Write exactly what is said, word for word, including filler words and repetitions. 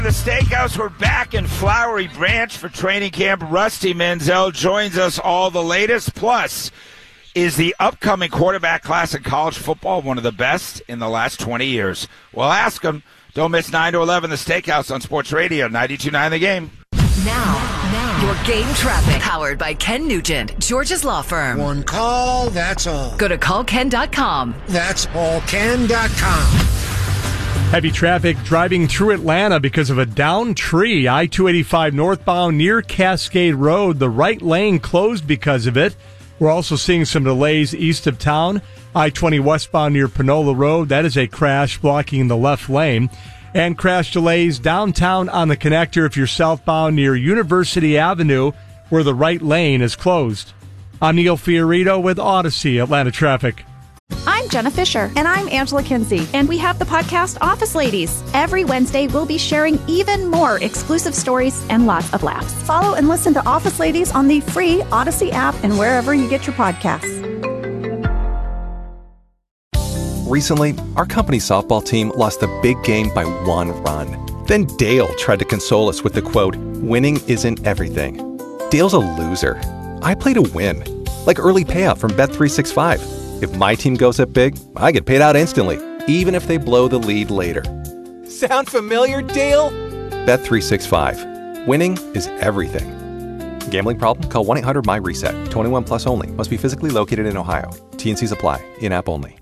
The Steakhouse, we're back in Flowery Branch for training camp. Rusty Mansell joins us all the latest. Plus, is the upcoming quarterback class in college football one of the best in the last twenty years? We'll ask him. Don't miss nine to eleven, The Steakhouse on Sports Radio, ninety-two point nine The Game. Now, now, your game traffic, powered by Ken Nugent, George's Law Firm. One call, that's all. Go to call ken dot com. That's all ken dot com. Heavy traffic driving through Atlanta because of a downed tree. I two eighty-five northbound near Cascade Road. The right lane closed because of it. We're also seeing some delays east of town. I twenty westbound near Panola Road. That is a crash blocking the left lane. And crash delays downtown on the connector if you're southbound near University Avenue, where the right lane is closed. I'm Neil Fiorito with Odyssey Atlanta Traffic. I'm Jenna Fisher. And I'm Angela Kinsey. And we have the podcast Office Ladies. Every Wednesday, we'll be sharing even more exclusive stories and lots of laughs. Follow and listen to Office Ladies on the free Odyssey app and wherever you get your podcasts. Recently, our company's softball team lost a big game by one run. Then Dale tried to console us with the quote, "Winning isn't everything." Dale's a loser. I play to win, like early payout from Bet three sixty-five. If my team goes up big, I get paid out instantly, even if they blow the lead later. Sound familiar, Dale? Bet three sixty-five. Winning is everything. Gambling problem? Call one eight hundred M Y RESET. twenty-one plus only. Must be physically located in Ohio. T and C's apply. In-app only.